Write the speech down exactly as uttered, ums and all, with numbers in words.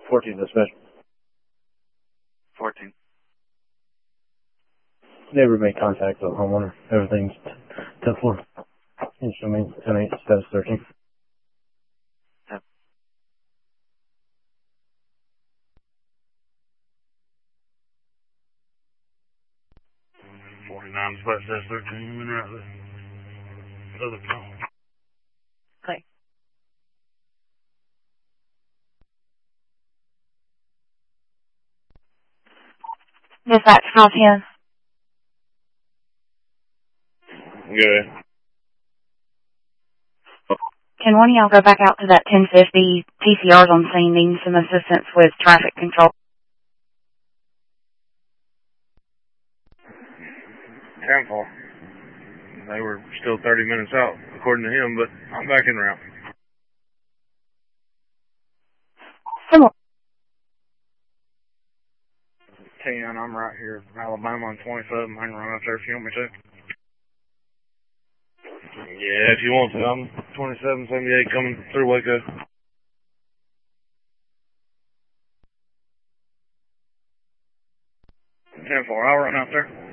fourteen dispatch. fourteen. Never made contact with the homeowner. Everything's ten four. Instrument ten eight, status thirteen. Yep. forty-nine dispatch, status thirteen, and right there. Other phone. Okay. Dispatch, call ten. Good. Can one of y'all go back out to that ten fifty? P C R's on scene needing some assistance with traffic control. ten four. They were still thirty minutes out, according to him, but I'm back en route. Some more. ten, I'm right here, Alabama on twenty-seven. I can run up there if you want me to. Yeah, if you want to. I'm twenty-seven seventy-eight coming through Waco. ten four, I'll run out there.